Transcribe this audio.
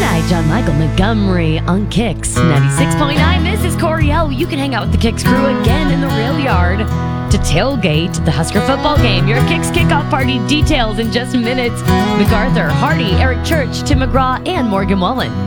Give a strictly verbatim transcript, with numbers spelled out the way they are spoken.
I, John Michael Montgomery on Kicks ninety-six point nine. This is Coriel. You can hang out with the Kicks crew again in the rail yard to tailgate the Husker football game. Your Kicks kickoff party details in just minutes. MacArthur, Hardy, Eric Church, Tim McGraw, and Morgan Wallen.